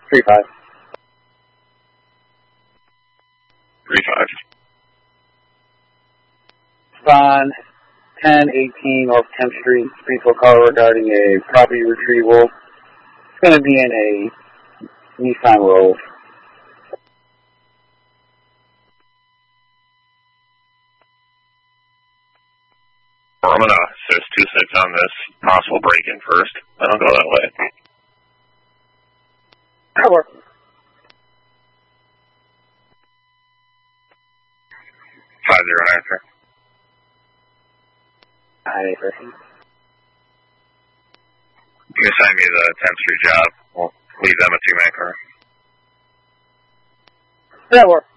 3-5. 3-5. Spawn 1018 North 10th Street, Springfield call regarding a property retrieval. It's going to be in a Nissan Rogue. I'm going to assist 2-6 on this possible break-in first. I don't go that way. That'll work. 5-0 answer. Aye, sir. Can you assign me the 10th Street job? We'll leave them a 2-man car. That'll work.